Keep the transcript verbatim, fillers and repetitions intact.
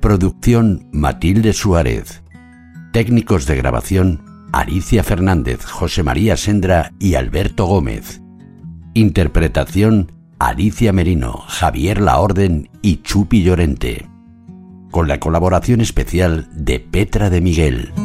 Producción Matilde Suárez. Técnicos de grabación Alicia Fernández, José María Sendra y Alberto Gómez. Interpretación Alicia Merino, Javier Laorden y Chupi Llorente. Con la colaboración especial de Petra de Miguel.